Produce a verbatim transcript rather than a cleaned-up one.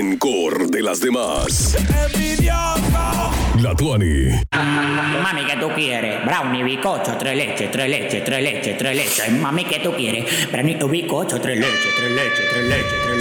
rencor de las demás. La Tuani. Mami, ¿qué tú quieres? Brownie, bizcocho, tres leches, tres leches, tres leches, tres leches. Mami, ¿qué tú quieres? Brownie, bizcocho, tres leches, tres leches, tres leches, tres leches.